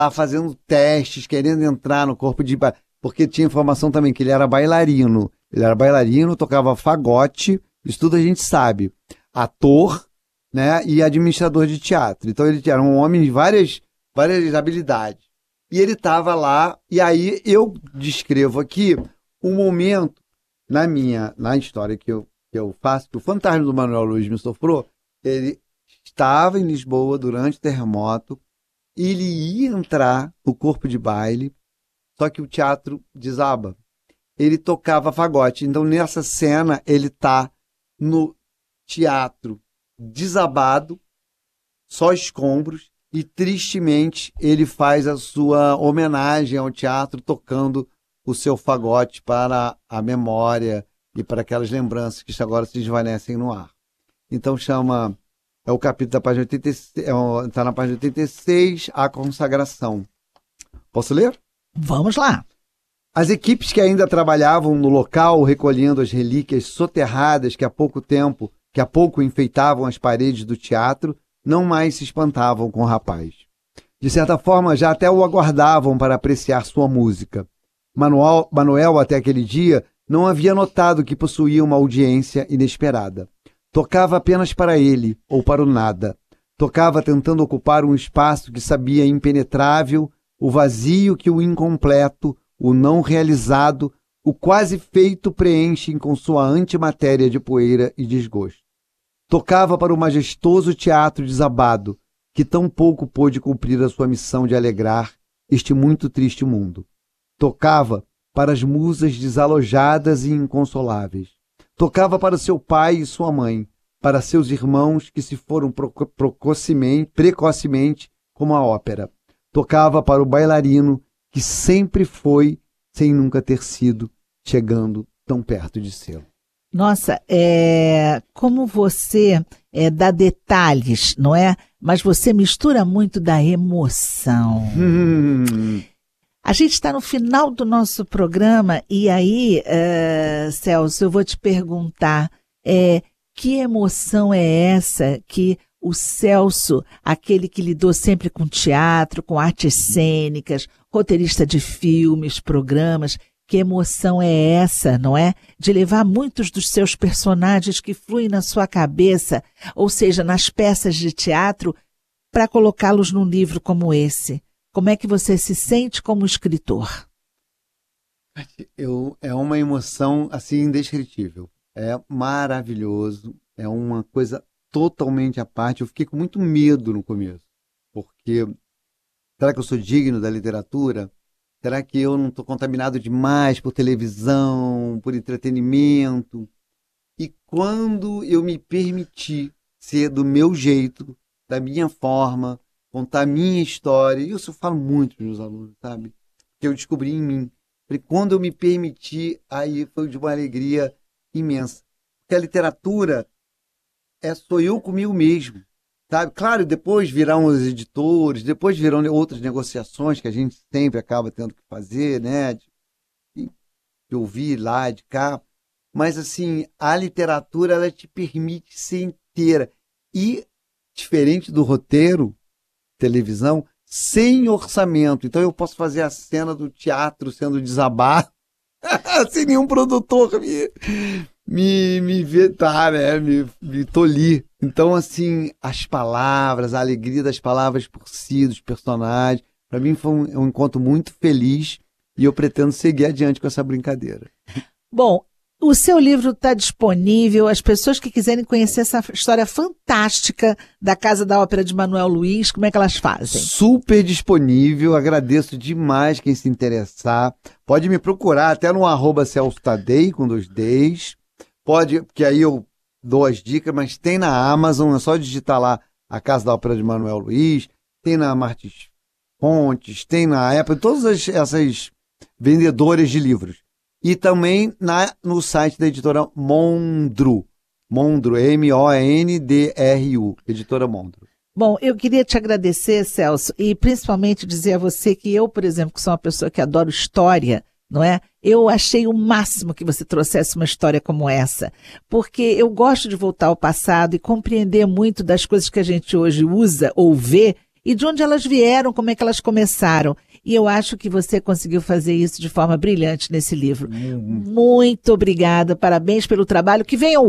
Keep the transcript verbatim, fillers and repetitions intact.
lá fazendo testes, querendo entrar no corpo de baile, porque tinha informação também que ele era bailarino. Ele era bailarino, tocava fagote, isso tudo a gente sabe. Ator, né, e administrador de teatro. Então ele era um homem de várias, várias habilidades. E ele estava lá, e aí eu descrevo aqui um momento na minha, na história que eu, que eu faço, que o fantasma do Manuel Luiz me soprou, ele estava em Lisboa durante o terremoto, ele ia entrar no corpo de baile, só que o teatro desaba. Ele tocava fagote. Então, nessa cena, ele está no teatro desabado, só escombros, e tristemente ele faz a sua homenagem ao teatro tocando o seu fagote para a memória e para aquelas lembranças que agora se desvanecem no ar. Então chama, é o capítulo da página oitenta e seis, está na página oitenta e seis, A Consagração. Posso ler? Vamos lá. As equipes que ainda trabalhavam no local recolhendo as relíquias soterradas que há pouco tempo, que há pouco enfeitavam as paredes do teatro, não mais se espantavam com o rapaz. De certa forma, já até o aguardavam para apreciar sua música. Manuel, Manuel, até aquele dia, não havia notado que possuía uma audiência inesperada. Tocava apenas para ele, ou para o nada. Tocava tentando ocupar um espaço que sabia impenetrável, o vazio que o incompleto, o não realizado, o quase feito preenchem com sua antimatéria de poeira e desgosto. Tocava para o majestoso teatro desabado, que tão pouco pôde cumprir a sua missão de alegrar este muito triste mundo. Tocava para as musas desalojadas e inconsoláveis. Tocava para seu pai e sua mãe, para seus irmãos que se foram precocemente, precocemente como a ópera. Tocava para o bailarino que sempre foi, sem nunca ter sido, chegando tão perto de ser. Nossa, é, como você é, dá detalhes, não é? Mas você mistura muito da emoção. Hum. A gente está no final do nosso programa e aí, uh, Celso, eu vou te perguntar, é, que emoção é essa que o Celso, aquele que lidou sempre com teatro, com artes cênicas, roteirista de filmes, programas, que emoção é essa, não é? De levar muitos dos seus personagens que fluem na sua cabeça, ou seja, nas peças de teatro, para colocá-los num livro como esse. Como é que você se sente como escritor? Eu, é uma emoção assim indescritível. É maravilhoso, é uma coisa totalmente à parte. Eu fiquei com muito medo no começo, porque será que eu sou digno da literatura? Será que eu não estou contaminado demais por televisão, por entretenimento? E quando eu me permiti ser do meu jeito, da minha forma, contar a minha história, e isso eu falo muito para os meus alunos, sabe? Que eu descobri em mim. E quando eu me permiti, aí foi de uma alegria imensa. Porque a literatura é, sou eu comigo mesmo. Sabe? Claro, depois virão os editores, depois virão outras negociações que a gente sempre acaba tendo que fazer, né? De, de ouvir lá, de cá. Mas, assim, a literatura, ela te permite ser inteira. E, diferente do roteiro, televisão, sem orçamento. Então, eu posso fazer a cena do teatro sendo desabado, sem nenhum produtor me, me, me vetar, né? Me, me tolir. Então, assim, as palavras, a alegria das palavras por si, dos personagens, para mim foi um, um encontro muito feliz e eu pretendo seguir adiante com essa brincadeira. Bom, o seu livro está disponível, as pessoas que quiserem conhecer essa história fantástica da Casa da Ópera de Manuel Luiz, como é que elas fazem? Super disponível, agradeço demais quem se interessar. Pode me procurar até no arroba Celso Tadei, com dois Ds. Pode, porque aí eu dou as dicas, mas tem na Amazon, é só digitar lá a Casa da Ópera de Manuel Luiz, tem na Martins Fontes, tem na Apple, todas as, essas vendedoras de livros. E também na, no site da editora Mondru. Mondru, M O N D R U, editora Mondru. Bom, eu queria te agradecer, Celso, e principalmente dizer a você que eu, por exemplo, que sou uma pessoa que adoro história, não é? Eu achei o máximo que você trouxesse uma história como essa, porque eu gosto de voltar ao passado e compreender muito das coisas que a gente hoje usa ou vê e de onde elas vieram, como é que elas começaram. E eu acho que você conseguiu fazer isso de forma brilhante nesse livro. Uhum. Muito obrigada, parabéns pelo trabalho. Que venham